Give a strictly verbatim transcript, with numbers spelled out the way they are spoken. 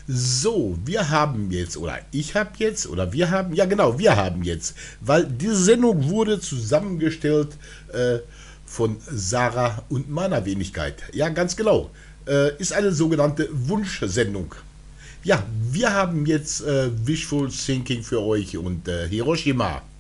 So, wir haben jetzt, oder ich habe jetzt, oder wir haben, ja genau, wir haben jetzt, weil diese Sendung wurde zusammengestellt äh, von Sarah und meiner Wenigkeit. Ja, ganz genau. Äh, ist eine sogenannte Wunschsendung. Ja, wir haben jetzt äh, Wishful Thinking für euch und äh, Hiroshima.